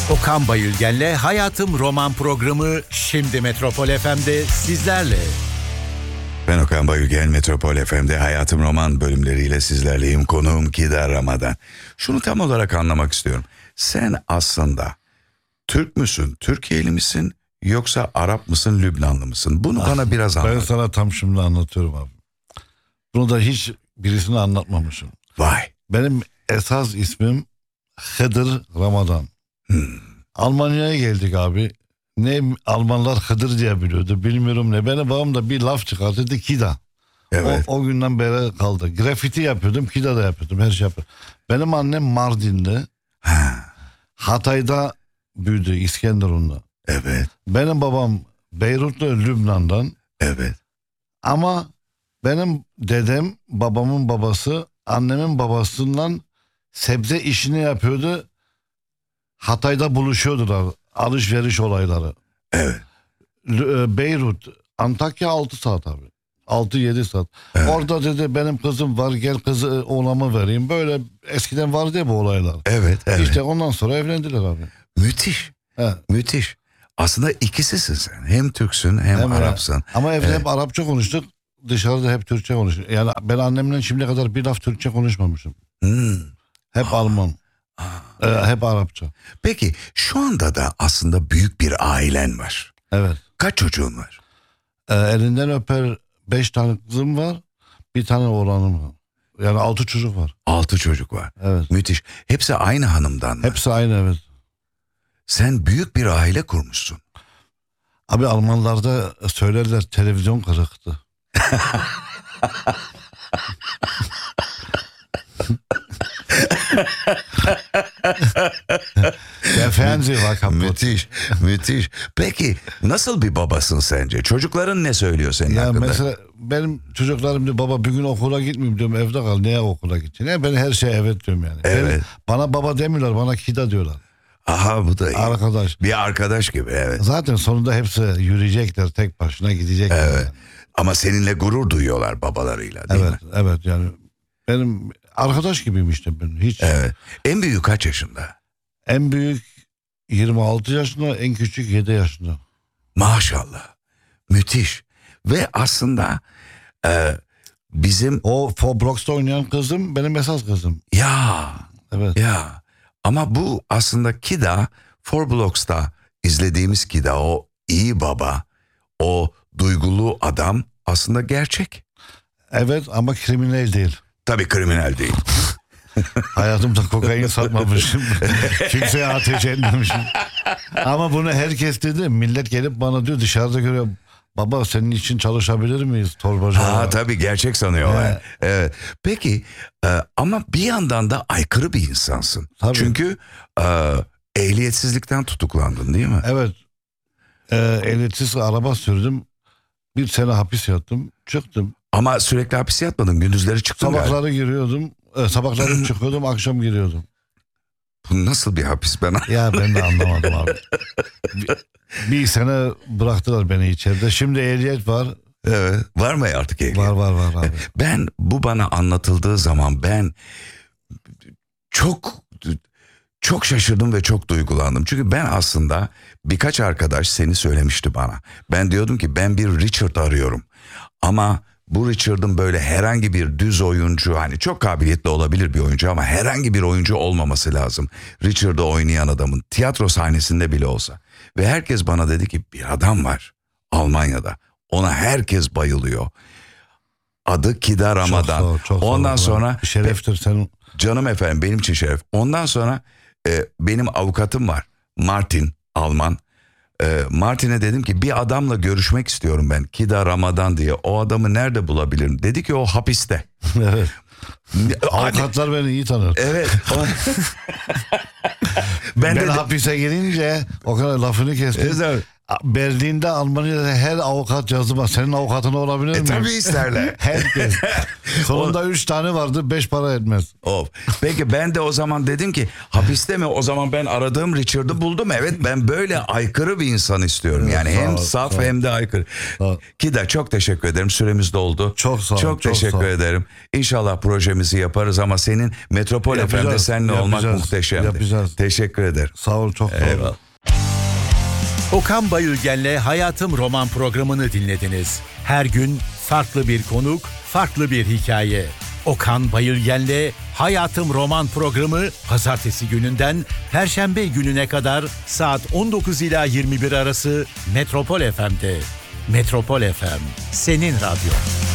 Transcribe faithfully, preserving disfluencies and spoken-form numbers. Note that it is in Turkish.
Okan Bayülgen'le Hayatım Roman programı şimdi Metropol F M'de sizlerle. Ben Okan Bayülgen, Metropol F M'de Hayatım Roman bölümleriyle sizlerleyim. Konuğum Kida Ramadan. Şunu tam olarak anlamak istiyorum. Sen aslında Türk müsün, Türkiye'li misin yoksa Arap mısın, Lübnanlı mısın? Bunu ah, bana biraz anlat. Ben sana tam şimdi anlatıyorum abi. Bunu da hiç birisine anlatmamışım. Vay. Benim esas ismim Hıdır Ramadan. Hmm. Almanya'ya geldik abi. Ne Almanlar Hıdır diye biliyordu, bilmiyorum ne. Benim babam da bir laf çıkarttı, dedi Kida. Evet. O, o günden beri kaldı. Grafiti yapıyordum, Kida da yapıyordum, her şey yapıyordum. Benim annem Mardin'de. Ha. Hatay'da büyüdü, İskenderun'da. Evet. Benim babam Beyrut'ta, Lübnan'dan. Evet. Ama benim dedem, babamın babası, annemin babasından sebze işini yapıyordu. Hatay'da buluşuyordular. Alışveriş olayları. Evet. Beyrut, Antakya altı saat abi. altı yedi saat. Evet. Orada dedi benim kızım var, gel kızı oğlamı vereyim. Böyle eskiden vardı ya bu olaylar. Evet, evet. İşte ondan sonra evlendiler abi. Müthiş. Evet. Müthiş. Aslında ikisisin sen. Hem Türksün hem, hem Arapsın. Ama evde evet. hep Arapça konuştuk. Dışarıda hep Türkçe konuştuk. Yani ben annemle şimdiye kadar bir laf Türkçe konuşmamışım. Hmm. Hep Aa. Alman. Ee, hep Arapça. Peki şu anda da aslında büyük bir ailen var. Evet. Kaç çocuğun var? Ee, elinden öper beş tane kızım var. Bir tane oğlanım var. Yani altı çocuk var. Altı çocuk var. Evet. Müthiş. Hepsi aynı hanımdan mı? Hepsi aynı, evet. Sen büyük bir aile kurmuşsun. Abi Almanlarda söylerler televizyon kırıktı. Müthiş, müthiş. Peki nasıl bir babasın sence? Çocukların ne söylüyor senin ya hakkında? Mesela benim çocuklarım diyor baba bugün okula gitmeyeyim diyorum, evde kal. Neye okula gideceksin? Ya ben her şeye evet diyorum yani. Evet. Benim, bana baba demiyorlar, bana Kida diyorlar. Aha, bu da iyi. Arkadaş. Bir arkadaş gibi, evet. Zaten sonunda hepsi yürüyecekler, tek başına gidecekler. Evet. Yani. Ama seninle gurur duyuyorlar babalarıyla, değil evet, mi? Evet, evet yani benim arkadaş gibiyim işte ben. Hiç. Evet. En büyük kaç yaşında? En büyük yirmi altı yaşında, en küçük yedi yaşında. Maşallah. Müthiş. Ve aslında e, bizim... O Roblox'ta oynayan kızım benim esas kızım. Ya. Evet. Ya. Ama bu aslında Kida, Roblox'ta izlediğimiz Kida, o iyi baba, o duygulu adam aslında gerçek. Evet ama kriminal değil. Tabii kriminal değil. Hayatımda kokain satmamışım. Kimseye ateş etmemişim. Ama bunu herkes dedi. Millet gelip bana diyor, dışarıda görüyor. Baba senin için çalışabilir miyiz torbacı? Ha tabii, gerçek sanıyorlar. Evet. Evet. Peki e, ama bir yandan da aykırı bir insansın. Tabii. Çünkü e, ehliyetsizlikten tutuklandın, değil mi? Evet. E, ehliyetsiz araba sürdüm. Bir sene hapis yattım. Çıktım. Ama sürekli hapis yatmadın. Gündüzleri çıktın Sabahları galiba. giriyordum. E, sabahları çıkıyordum. Akşam giriyordum. Bu nasıl bir hapis ben? Ya ben de anlamadım abi. Bir, bir sene bıraktılar beni içeride. Şimdi ehliyet var. Evet. Var mı artık ehliyet? Var var var abi. Ben bu bana anlatıldığı zaman ben çok çok şaşırdım ve çok duygulandım. Çünkü ben aslında birkaç arkadaş seni söylemişti bana. Ben diyordum ki ben bir Richard arıyorum. Ama bu Richard'ın böyle herhangi bir düz oyuncu, hani çok kabiliyetli olabilir bir oyuncu ama herhangi bir oyuncu olmaması lazım. Richard'ı oynayan adamın tiyatro sahnesinde bile olsa. Ve herkes bana dedi ki bir adam var Almanya'da. Ona herkes bayılıyor. Adı Kida Ramadan. Çok sağ ol, çok Ondan sağ ol. sonra şereftir senin. Canım efendim, benim için şeref. Ondan sonra e, benim avukatım var. Martin, Alman. E, Martin'e dedim ki bir adamla görüşmek istiyorum ben. Kida Ramadan diye. O adamı nerede bulabilirim? Dedi ki o hapiste. Evet. Avukatlar beni iyi tanır. Evet. ben ben de hapise girince o kadar lafını kestim. Evet. Berlin'de, Almanya'da her avukat yazılmaz. Senin avukatın olabilir mi? E, tabii isterler. Herkes. Sonunda üç tane vardı, beş para etmez. Of. Peki ben de o zaman dedim ki hapiste mi? O zaman ben aradığım Richard'ı buldum. Evet, ben böyle aykırı bir insan istiyorum. Yani Sağ hem ol, saf sağ ol. hem de aykırı. Sağ ol. Kida, çok teşekkür ederim. Süremiz doldu. Çok sağ ol, Çok, çok teşekkür sağ ol. ederim. İnşallah projemizi yaparız ama senin Metropol Yapacağız, F M'de seninle olmak yapacağız, muhteşemdi. yapacağız. Teşekkür ederim. Sağ ol, çok sağ ol. Eyvallah. Okan Bayülgen'le Hayatım Roman programını dinlediniz. Her gün farklı bir konuk, farklı bir hikaye. Okan Bayülgen'le Hayatım Roman programı pazartesi gününden perşembe gününe kadar saat on dokuz ila yirmi bir arası Metropol F M'de. Metropol F M, senin radyo.